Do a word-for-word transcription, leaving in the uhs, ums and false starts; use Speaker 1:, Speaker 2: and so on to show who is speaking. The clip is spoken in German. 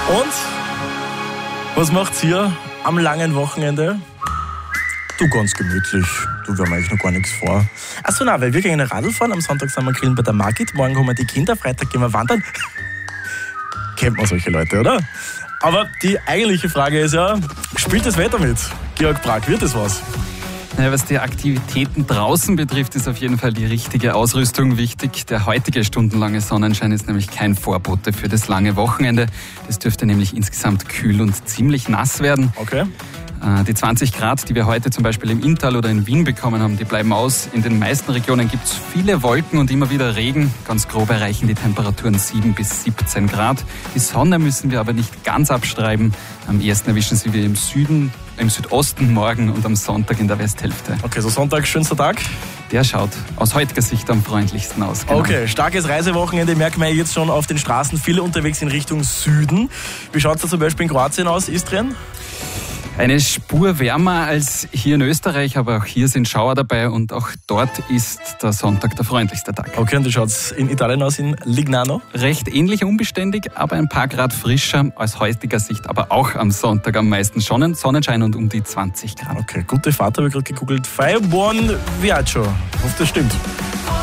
Speaker 1: Und was macht's hier am langen Wochenende? Du, ganz gemütlich. Du, wir haben eigentlich noch gar nichts vor. Achso, nein, weil wir gehen Radl fahren. Am Sonntag sind wir grillen bei der Margit. Morgen haben wir die Kinder. Freitag gehen wir wandern. Kennt man solche Leute, oder? Aber die eigentliche Frage ist ja, spielt das Wetter mit? Georg Bragg, wird das was?
Speaker 2: Ja, was die Aktivitäten draußen betrifft, ist auf jeden Fall die richtige Ausrüstung wichtig. Der heutige stundenlange Sonnenschein ist nämlich kein Vorbote für das lange Wochenende. Das dürfte nämlich insgesamt kühl und ziemlich nass werden.
Speaker 1: Okay.
Speaker 2: Die zwanzig Grad, die wir heute zum Beispiel im Inntal oder in Wien bekommen haben, die bleiben aus. In den meisten Regionen gibt es viele Wolken und immer wieder Regen. Ganz grob erreichen die Temperaturen sieben bis siebzehn Grad. Die Sonne müssen wir aber nicht ganz abstreiben. Am ehesten erwischen sie wir im Süden, im Südosten morgen und am Sonntag in der Westhälfte.
Speaker 1: Okay, so Sonntag, schönster Tag?
Speaker 2: Der schaut aus heutiger Sicht am freundlichsten aus. Genau.
Speaker 1: Okay, starkes Reisewochenende, merken wir jetzt schon auf den Straßen. Viele unterwegs in Richtung Süden. Wie schaut es da zum Beispiel in Kroatien aus, Istrien?
Speaker 2: Eine Spur wärmer als hier in Österreich, aber auch hier sind Schauer dabei und auch dort ist der Sonntag der freundlichste Tag.
Speaker 1: Okay, und wie schaut es in Italien aus, in Lignano?
Speaker 2: Recht ähnlich unbeständig, aber ein paar Grad frischer aus heutiger Sicht, aber auch am Sonntag am meisten Sonnen- Sonnenschein und um die zwanzig Grad.
Speaker 1: Okay, gute Fahrt habe ich gerade gegoogelt. Fai buon viaggio. Ich hoffe, das stimmt.